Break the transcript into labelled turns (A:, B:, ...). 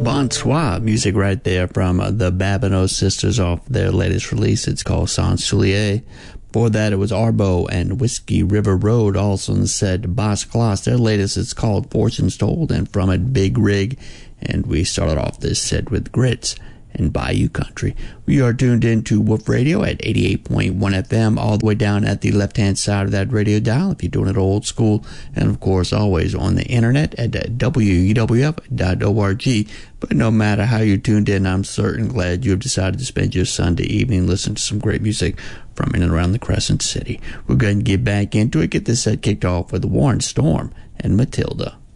A: Bonsoir music right there from the Babineau sisters off their latest release. It's called Sans Soulier. Before that, it was Arbo and Whiskey River Road, also said Boss Class. Their latest is called Fortunes Told, and from it, Big Rig. And we started off this set with Grits and Bayou Country. We are tuned into Wolf Radio at 88.1 FM, all the way down at the left-hand side of that radio dial if you're doing it old school, and of course always on the internet at wewf.org. But no matter how you're tuned in, I'm certain glad you have decided to spend your Sunday evening listening to some great music from in and around the Crescent City. We're going to get back into it, get this set kicked off with Warren Storm and Matilda.